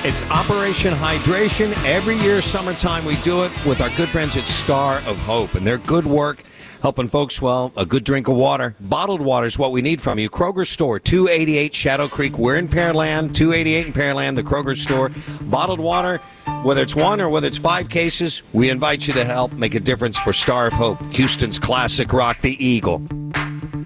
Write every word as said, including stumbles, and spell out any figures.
It's Operation Hydration. Every year, summertime, we do it with our good friends at Star of Hope. And their good work helping folks, well, a good drink of water. Bottled water is what we need from you. Kroger Store, two eighty-eight Shadow Creek. We're in Pearland, two eighty-eight in Pearland, the Kroger Store. Bottled water, whether it's one or whether it's five cases, we invite you to help make a difference for Star of Hope, Houston's classic rock, the Eagle.